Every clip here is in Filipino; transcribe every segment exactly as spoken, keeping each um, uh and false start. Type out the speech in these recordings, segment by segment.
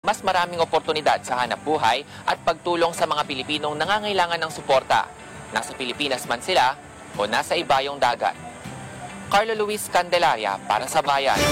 mas maraming oportunidad sa hanap buhay at pagtulong sa mga Pilipinong nangangailangan ng suporta. Nasa Pilipinas man sila o nasa ibayong dagat. Carlo Luis Candelaria para sa Bayan.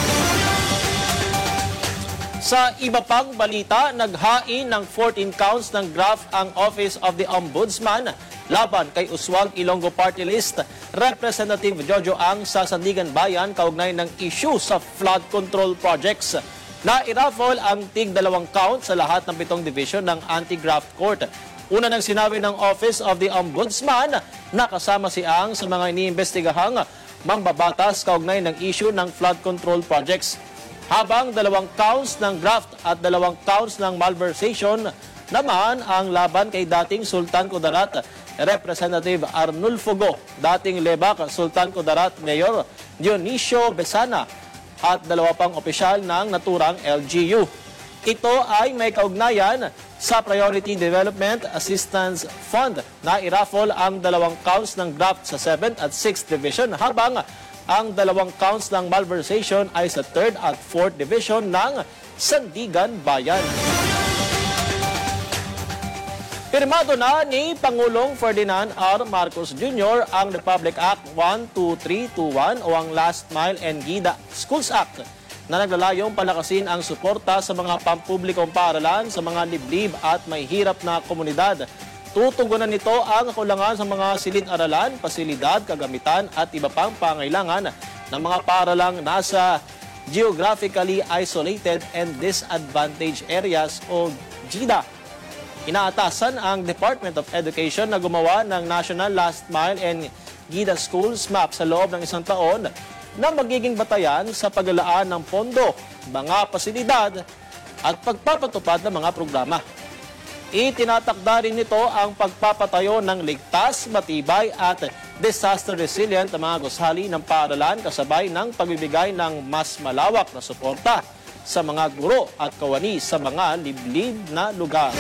Sa iba pang balita, naghain ng fourteen counts ng graft ang Office of the Ombudsman laban kay Uswag Ilonggo Party List Representative Jojo Ang sa Sandigan Bayan kaugnay ng issue sa flood control projects. Na-iraffle ang tig dalawang count sa lahat ng pitong division ng Anti-Graft Court. Una nang sinabi ng Office of the Ombudsman na kasama si Ang sa mga iniimbestigahang mambabatas kaugnay ng issue ng flood control projects. Habang dalawang counts ng graft at dalawang counts ng malversation naman ang laban kay dating Sultan Kudarat Representative Arnulfo Go, dating Lebak Sultan Kudarat Mayor Dionisio Besana at dalawa pang opisyal ng naturang L G U. Ito ay may kaugnayan sa Priority Development Assistance Fund na iraffle ang dalawang counts ng graft sa seventh at sixth Division habang ang dalawang counts ng malversation ay sa third at fourth Division ng Sandigan Bayan. Pirmado na ni Pangulong Ferdinand R. Marcos Junior ang Republic Act one two three two one o ang Last Mile and Gida Schools Act na naglalayong palakasin ang suporta sa mga pampublikong paaralan sa mga liblib at may hirap na komunidad. Tutugunan nito ang kakulangan sa mga silid-aralan, pasilidad, kagamitan at iba pang pangailangan ng mga paaralang nasa geographically isolated and disadvantaged areas o GIDA. Inaatasan ang Department of Education na gumawa ng National Last Mile and GIDA Schools Map sa loob ng isang taon na magiging batayan sa paglalaan ng pondo, mga pasilidad at pagpapatupad ng mga programa. Itinatakda rin nito ang pagpapatayo ng ligtas, matibay at disaster resilient na mga gusali ng paaralan kasabay ng pagbibigay ng mas malawak na suporta sa mga guro at kawani sa mga liblib na lugar.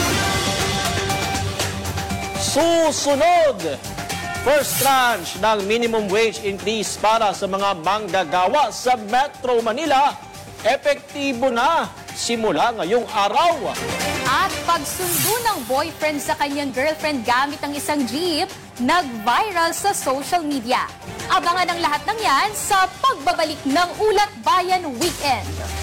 Susunod, first tranche ng minimum wage increase para sa mga manggagawa sa Metro Manila, epektibo na simula ngayong araw. At pagsundo ng boyfriend sa kanyang girlfriend gamit ang isang jeep, nag-viral sa social media. Abangan ang lahat ng yan sa pagbabalik ng Ulat Bayan Weekend.